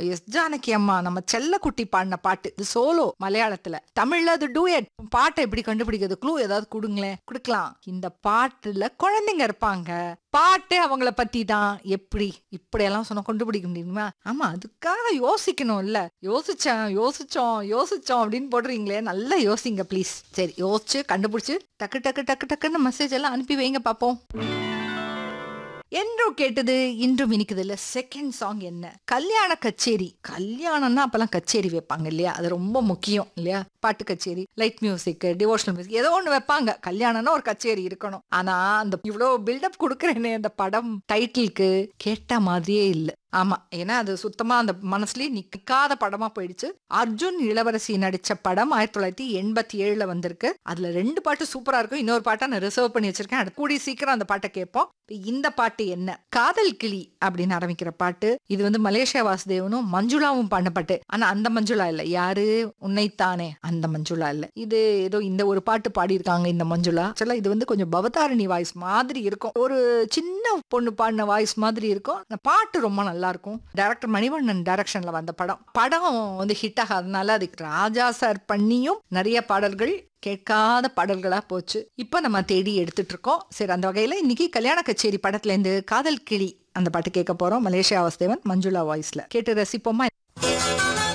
S Janaki அம்மா நம்ம செல்லக்குட்டி பாடின பாட்டு. இது சோலோ மலையாளத்துல. தமிழ்ல அது டூயட். பாட்டை எப்படி கண்டுபிடிக்கிறது? க்ளூ ஏதாவது கொடுங்களேன். கொடுக்கலாம். இந்த பாட்டுல குழந்தைங்க இருப்பாங்க. பாட்டு அவங்கள பத்தி தான். எப்படி இப்படியெல்லாம் சொன்ன கண்டுபிடிக்க முடியுமா? ஆமா, அதுக்காக யோசிக்கணும் இல்ல. யோசிச்சோம் அப்படின்னு போடுறீங்களே, நல்லா யோசிங்க ப்ளீஸ். சரி, யோசிச்சு கண்டுபிடிச்சு டக்கு டக்கு டக்கு டக்குன்னு மெசேஜ் எல்லாம் அனுப்பி வைங்க பாப்போம். என்றோ கேட்டது இன்றும் இனிக்குது இல்ல. செகண்ட் சாங் என்ன? கல்யாண கச்சேரி. கல்யாணம்னா அப்பெல்லாம் கச்சேரி வைப்பாங்க இல்லையா? அது ரொம்ப முக்கியம் இல்லையா? பாட்டு கச்சேரி, லைட் மியூசிக், டிவோஷனல் மியூசிக், ஏதோ ஒண்ணு வைப்பாங்க. கல்யாணம்னா ஒரு கச்சேரி இருக்கணும். ஆனா அந்த இவ்வளவு பில்டப் கொடுக்கறேனே அந்த படம் டைட்டிலுக்கு, கேட்ட மாதிரியே இல்ல. ஆமா, ஏன்னா அது சுத்தமா அந்த மனசுலயே நிக்காத படமா போயிடுச்சு. அர்ஜுன் இளவரசி நடிச்ச படம் 1987 வந்திருக்கு. அதுல 2 பாட்டு சூப்பரா இருக்கும். இன்னொரு பாட்டை நான் ரிசர்வ் பண்ணி வச்சிருக்கேன். அது கூடி சீக்கிரம் அந்த பாட்டை கேட்போம். இந்த பாட்டு என்ன? காதல் கிளி அப்படின்னு ஆரம்பிக்கிற பாட்டு. இது வந்து மலேசியா வாசுதேவனும் மஞ்சுளாவும் பாடின பாட்டு. ஆனா அந்த மஞ்சுளா இல்ல. யாரு? உன்னைத்தானே அந்த மஞ்சுளா இல்ல. இது ஏதோ இந்த ஒரு பாட்டு பாடியிருக்காங்க இந்த மஞ்சுளா. இது வந்து கொஞ்சம் பவதாரணி வாய்ஸ் மாதிரி இருக்கும். ஒரு சின்ன பொண்ணு பாடின வாய்ஸ் மாதிரி இருக்கும். அந்த பாட்டு ரொம்ப நல்லா இருக்கும். டைரக்டர் மணிவண்ணன் டைரக்ஷன்ல வந்த படம் வந்து ஹிட் ஆகாதனால அதுக்கு ராஜா சார் பண்ணியும் நிறைய பாடல்கள் கேட்காத பாடல்களா போச்சு. இப்ப நம்ம தேடி எடுத்துட்டு இருக்கோம். சரி, அந்த வகையில இன்னைக்கு கல்யாண கச்சேரி படத்துல இருந்து காதல் கிளி அந்த பாட்டு கேட்க போறோம். மலேசியா வாசுதேவன் மஞ்சுளா வாய்ஸ்ல கேட்டு ரசிப்போமா?